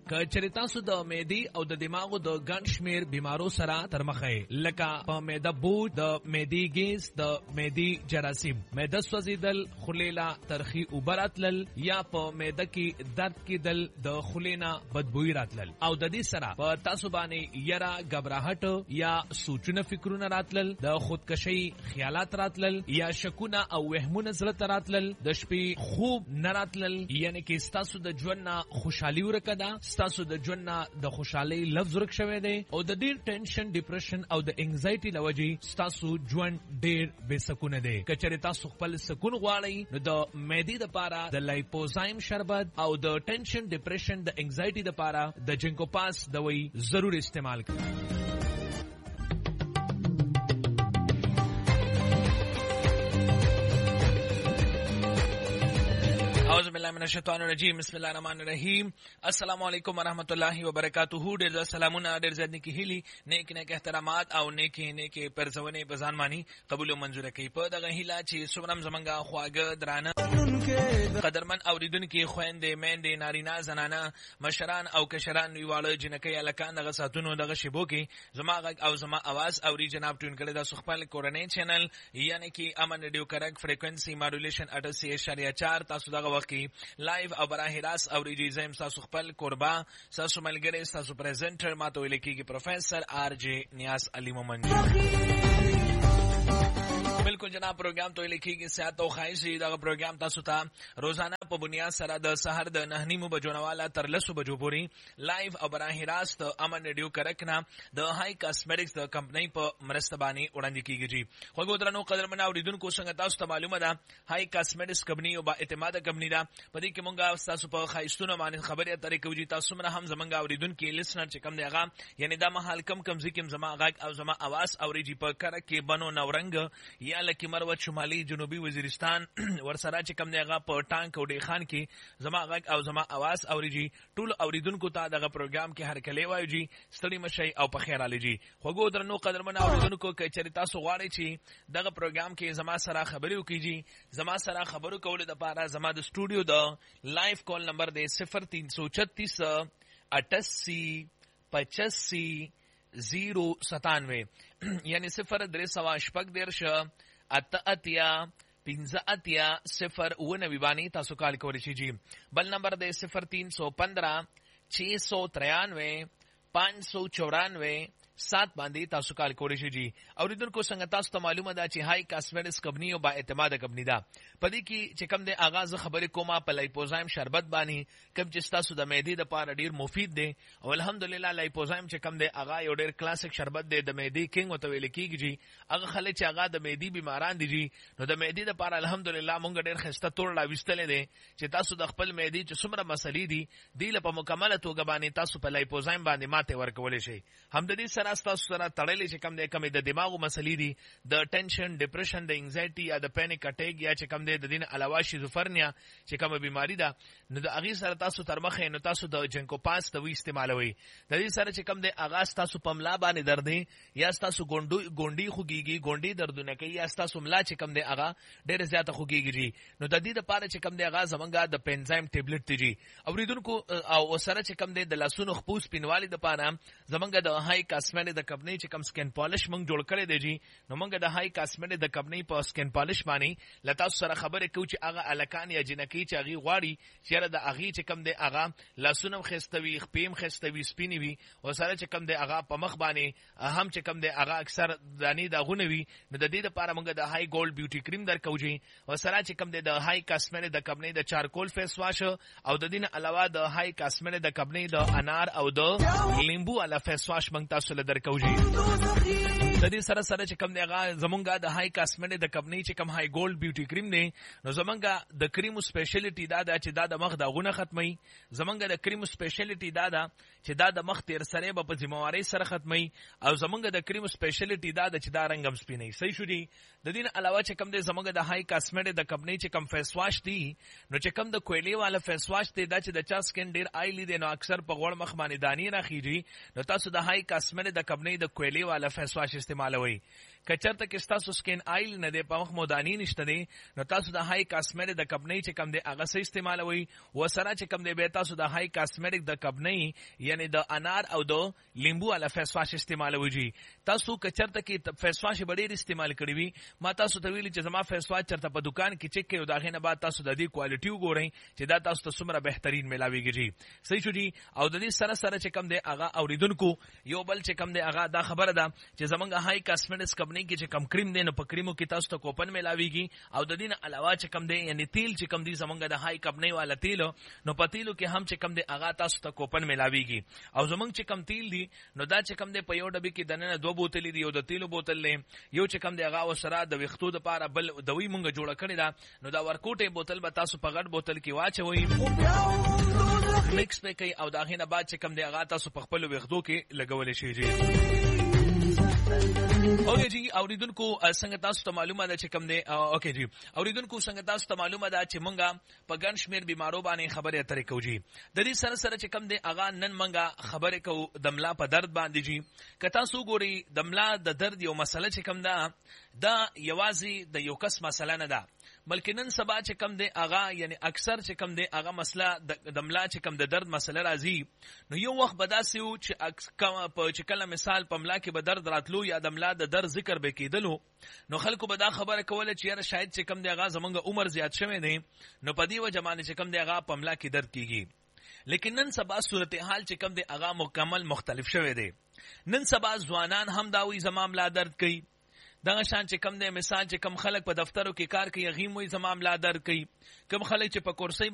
که چېرې تاسو د معدې او د دماغو د ګڼ شمېر بیمارو سره تر مخه یې، لکه په معده بوج، د معدې ګیس، د معدې جراثیم، معده سوځېدل، خولې له ترخي اوبه راتلل، یا په معده کې درد کېدل، د خولې نه بدبویي راتلل، او د دې سره په تاسو باندې یره، غبرهټ یا سوچونه فکرونه راتلل، د خودکشي خیالات راتلل، یا شکونه او وهمونه زړه ته راتلل، د شپې خوب نه راتلل، یعنی کې ستاسو د ژوند نه خوشحالي ورکه ده، ستاسو د ژوند نه د خوشحالۍ لفظ ورک شوی دی، او د ډېر ټینشن، ډیپریشن او د انگزایټي له وجې ستاسو ژوند ډېر بې سکونه دی. که چېرې تاسو خپل سکون غواړئ، نو د معدې دپاره د لایپوزایم شربت او د ټینشن، ډیپریشن، د انگزایټي دپاره د جنکوپاس دوی ضرور استعمال کړئ. اعوذ بالله من الشیطان الرجیم، بسم الله الرحمن الرحیم. السلام علیکم ورحمۃ اللہ وبرکاتہ. ډېر زیات سلامونه، ډېر زیات نیکی هیلي، نیک احترامات او نیک پرزونې په ځان باندې قبول او منظور کړي. په دغه هیله چې څومره زمونږه خواږه درانه قدرمن اوریدونکي، خویندې، میندې، نارینه، زنانه، مشران او کشران، نیواله، جنکۍ، الکان، دغه ساتونو دغه شیبو کې زما غږ او زما आवाज اوري جناب ټون کړي د خپل کورنۍ چینل یعنی کې امن ریډیو کرک فریکوئنسي ماډولیشن 88.4 تاسو دغه وخت کې لایو او براه راست اوریږي. زم تاسو خپل قربا، تاسو ملګری، تاسو پریزنټر ماته ویل کېږي پروفیسور آر جے نیاز علي مومند. بالکل جناب، پروګرام ته لیکيږي صحت او خایسي. دا پروګرام تاسو ته روزانه په بنیاد سره د سحر د 9:30 بجو نواله تر 10 بجو پورې لایو او براه راست امن ریډیو کرکنه د هاي کاسمیټکس د کمپنۍ په مرسته باندې وړاندې کیږي. خو ګودرانو قدرمن اوریدونکو څنګه تاسو ته معلومه ده هاي کاسمیټکس کمپنۍ او با اعتماد کمپنۍ ده. په دې کې مونږه تاسو په خایستونه باندې خبرې اترې کوي. تاسو مره هم زمونږ اوریدونکو لیسنر چې کم دی هغه یعنی دا محل کم ځکه زما غږ او زما आवाज اوریږي په کړه کې بنو نورنګ یا لکه مروت شمالي جنوبي وزیرستان ورسره چې کم دی هغه په ټانک او ډی خان کې زما غږ او زما आवाज اوریږي. ټول اوریدونکو ته دغه پروګرام کې هر کله وایي ستړي مشي او په خیر علي. خوګو درنو قدرمن اوریدونکو کې چې تاسو غواړئ چې دغه پروګرام کې زما سره خبرې وکړي، زما سره خبرو کول د پاره زما د سټوډیو د لایو کال نمبر دی 0336 88 85 097 یعنی 0316 اتیا 15 0 باندې تاسو کال کولی شئ. بل نمبر دی 0315 693 594 7 باندې تاسو کال کولی شئ. اوریدونکو څنګه تاسو ته معلومه ده چې هاي کاسمیټکس کمپنۍ او با اعتماد کمپنۍ ده. پدې کې چې کم د آغاز خبرې کومه په لایپوزایم شربت باندې کوم چې تاسو د معدې د پاره ډیر مفید دی او الحمدلله لایپوزایم چې کم د آغا یو ډیر کلاسیک شربت دی د معدې کینګ او تویل کېږي. هغه خلک چې آغا د معدې بیماران دي نو د معدې د پاره الحمدلله مونږ ډیر خسته تور لا وستلې دي چې تاسو د خپل معدې چې څومره مسلې دي دی په مکمله توګه باندې تاسو په لایپوزایم باندې ماته ورکول شي. هم د دې سره تاسو سره تړلې چې کم د کم د دماغو مسلې دي، د ټینشن، ډیپریشن، د انگزایټي یا د پینیک اٹیک یا چې کم د دین علاوه شیزوفرنیا چې کوم بیماری ده نو د اغه سره تاسو تر مخه نو تاسو د جنکوپاس ته وی استعمالوي. د دې سره چې کم د اغاز تاسو پملا باندې درد یا تاسو ګونډي خوګيږي، ګونډي دردونه کوي یا تاسو ملا چې کم د اغا ډېر زیاته خوګيږي نو د دې لپاره چې کم د اغاز زمونږه د پنزایم ټابلیټ دی. اوریدونکو او سره چې کم د لاسونو خپوس پینوالي د پاره زمونږه د هاي کاسمیټ د کمپنۍ چې کم سکن پالش مونږ جوړ کړی دی نو مونږ د هاي کاسمیټ د کمپنۍ په سکن پالش باندې لته سره خبرې کوي چې هغه الکان یا جنکی چې هغه غواړي چې د هغه چې کم د هغه لاسونو خستوي، خپېم خستوي، سپینی وي او سره چې کم د هغه په مخ باندې هم چې کم د هغه اکثر دانی د غونوي نو د دې لپاره مونږ د هاي ګولډ بیوټي کریم درکوجي او سره چې کم د هاي کاسمیټ د کمپنۍ د چارکول فیس واش او د دین علاوه د هاي کاسمیټ د کمپنۍ د انار او د لیمبو علا فیس واش مونږ تاسو له درکوجي. د دې سره سره چې کم دی هغه زمونږه د هاي کاسمیټ د کمپنۍ چې کم هاي ګولډ بیوټي کریم دی نو زمونږه د کریمو سپیشلیټی دا چې دا د مخ داغونه ختمي. زمونږه د کریمو سپیشلیټی دا چې دا د مخ تیر سره په ذمہواری سره ختمي او زمونږه د کریمو سپیشلیټی دا چې دا رنگم سپینې صحیح شو دي. د دین علاوه چې کم دی زمونږه د هاي کاسمیټ د کمپنۍ چې کم فیس واش دی نو چې کم د کویلی والا فیس واش دی دا چې د چا سکن ډیر آیلی دی نو اکثر په غوړ مخ باندې دانی راخیږي نو تاسو د هاي کاسمیټ د کمپنۍ د کویلی والا فیس واش استعمالوي کچرته کې تاسو سکین آیل نه دی په مخ مودانی نشته دی نو تاسو د هاي کاسمیټک د کمپنی چې کم دی هغه سه استعمالوي وسره چې کم دی به تاسو د هاي کاسمیټک د کمپنی یعنی د انار او د لیمبو علا فیس واش استعمالوي جی تاسو کچرته کې فیس واش ډېر استعمال کړی وي ما تاسو ته ویلي چې زما فیس واش چرته په دکان کې چیک کړئ داغه نه بعد تاسو د دې کوالټي وګورئ چې دا تاسو ته څومره بهترین ملاويږي جی صحیح شو جی او د دې سره سره چې کم دی هغه اوریدونکو یو بل چې کم دی هغه دا خبره ده چې زمونږ هاي کاسمیټکس کمپنی کې چې کم کریم دی نو په کریمو کې تاسو ته کوپن ملاويږي او د دې نه علاوه چې کم دی یعنی تیل چې کم دی زمونږ د هاي کمپنی والا تیل نو په تیلو کې هم چې کم دی هغه تاسو ته کوپن ملاويږي او زمونږ چې کم تیل دی نو دا چې کم دی په یو ډبې کې دنه 2 بوتلې دی یو د تیلو بوتل لې یو چې کم دی هغه وسره د وختو د پاره بل دوی مونږ جوړه کړی دا نو دا ورکوټه بوتل به تاسو په غټ بوتل کې واچوي مکس په کوي او داغه نه بعد چې کم دی هغه تاسو په خپل وختو کې لګولې شي جی اوکے جی اوریدونکو څنګه تاسو ته معلومه ده چې کم دی اوکے جی اوریدونکو څنګه تاسو ته معلومه ده چې مونږه په ګڼ شمیر بیمارو باندې خبرې اترې کوو جی د دې سره سره چې کم دی هغه نن مونږه خبرې کوو د ملا په درد باندې جی که تاسو ګوري د ملا د درد یو مسله چې کم ده دا یوازې د یو کس مسله نه ده بلکې نن سبا چې کم دی هغه یعنی اکثر چې کم دی هغه مسله د ملا چې کم د درد مسله راځي نو یو وخت بداسي و چې په کله مثال په ملا کې به درد راتلو یا د ملا د درد ذکر به کېدلو نو خلکو به دا خبره کوله چې یاره شاید چې کم دی هغه زمونږ عمر زیات شوی دی نو په دې وجه باندې چې کم دی هغه په ملا کې درد کیږي لیکن نن سبا صورتحال چې کم دی هغه مکمل مختلف شوی دی نن سبا ځوانان هم دا وی زما ملا درد کوي دغه شان چې کم دی مثال چې کم خلک په دفترو کې کار کوي غیم وي زما ملا درد کوي کم خلک چې په کورسۍ